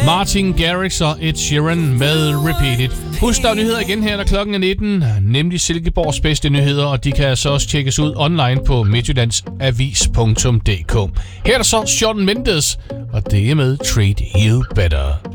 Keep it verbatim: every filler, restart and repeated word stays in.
Martin Garrix og Ed Sheeran med Repeat It. Husk, der er nyheder igen her, når klokken er nitten, nemlig Silkeborgs bedste nyheder, og de kan så også tjekkes ud online på midtjyllandsavis punktum d k. Her er der så Shawn Mendes, og det er med Treat You Better.